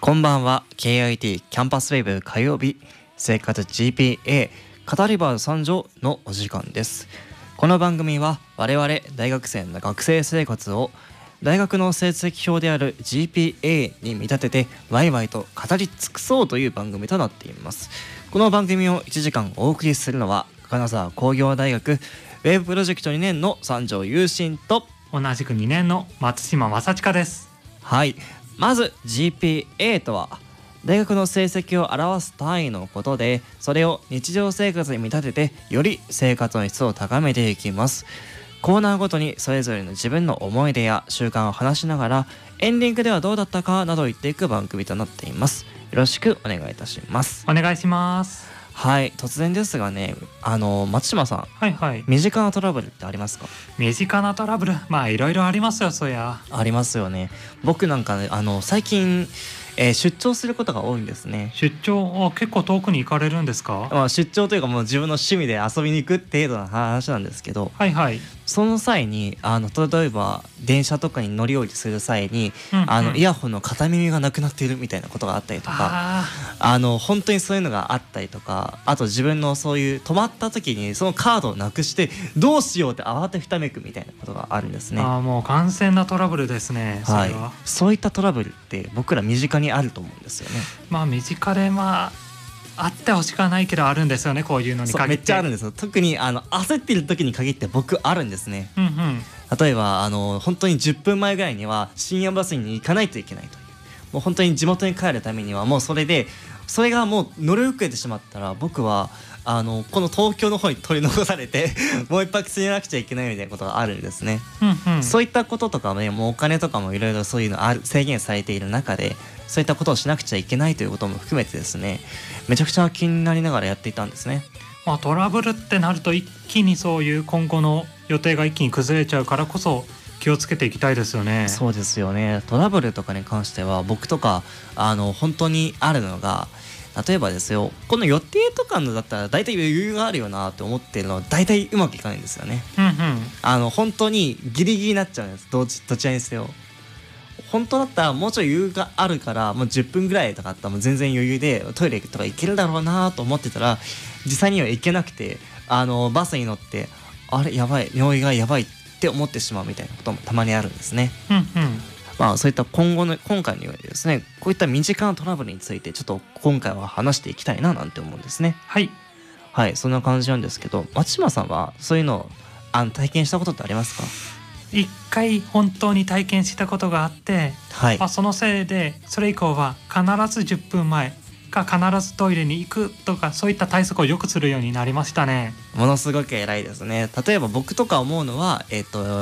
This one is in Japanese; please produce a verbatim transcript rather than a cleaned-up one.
こんばんは。 ケーアイティー キャンパスウェーブ火曜日生活 ジーピーエー 語り場参上のお時間です。この番組は我々大学生の学生生活を大学の成績表である ジーピーエー に見立ててワイワイと語り尽くそうという番組となっています。この番組をいちじかんお送りするのは金沢工業大学ウェブプロジェクトにねんの三条優心と同じくにねんの松島正親です。 はい、まず ジーピーエー とは大学の成績を表す単位のことで、それを日常生活に見立ててより生活の質を高めていきます。コーナーごとにそれぞれの自分の思い出や習慣を話しながら、エンディングではどうだったかなどを言っていく番組となっています。よろしくお願いいたします。 お願いします。 はい、突然ですがね、あの松島さん、 はいはい。 身近なトラブルってありますか？ 身近なトラブル、まあいろいろありますよ、そりゃ。 ありますよね。僕なんかね、あの最近、えー出張することが多いんですね。 出張、あ、結構遠くに行かれるんですか？ まあ、出張というかもう自分の趣味で遊びに行く程度の話なんですけど、 はいはい。 その際にあの例えば電車とかに乗り降りする際に、 うんうん、 あのイヤホンの片耳がなくなっているみたいなことがあったりとか、 ああの本当にそういうのがあったりとか、あと自分のそういう止まった時にそのカードをなくしてどうしようって慌てふためくみたいなことがあるんですね。 あー、もう完全なトラブルですね、それは。 はい、そういったトラブルって僕ら身近にあると思うんですよね。 まあ身近でまああってほしくはないけどあるんですよね、こういうのにそうめ限って。 っちゃあるんですよ。特にあの焦ってる時に限って僕あるんですね。 うんうん。 例えばあの本当にじゅっぷんまえぐらいには深夜バスに行かないといけないという、もう本当に地元に帰るためにはもうそれでそれがもう乗り遅れてしまったら、僕はあのこの東京の方に取り残されてもう一泊しなくちゃいけないみたいなことがあるんですね。 うんうん。 そういったこととかね、もうお金とかもいろいろそういうのある制限されている中で、そういったことをしなくちゃいけないということも含めてですね、めちゃくちゃ気になりながらやっていたんですね。 まあ、トラブルってなると一気にそういう今後の予定が一気に崩れちゃうからこそ気をつけていきたいですよね。 そうですよね。トラブルとかに関しては僕とかあの本当にあるのが、例えばですよ、この予定とかのだったら大体余裕があるよなって思ってるのは大体うまくいかないんですよね。 うんうん。 あの本当にギリギリになっちゃうんです。どっちどちらにせよ。本当だったらもうちょい余裕があるからもうじゅっぷんぐらいとかあったらもう全然余裕でトイレとか行けるだろうなと思ってたら、実際には行けなくて、あのバスに乗ってあれやばい、尿意がやばいって思ってしまうみたいなこともたまにあるんですね。 うんうん。 まあそういった今後の今回のようにですね、こういった身近なトラブルについてちょっと今回は話していきたいななんて思うんですね。 はい。 はい、そんな感じなんですけど、松島さんはそういうのをあの体験したことってありますか？ 一回本当に体験したことがあって、 はいまあ、そのせいでそれ以降は必ずじゅっぷんまえか必ずトイレに行くとか、そういった対策をよくするようになりましたね。 ものすごく偉いですね。例えば僕とか思うのは、えっと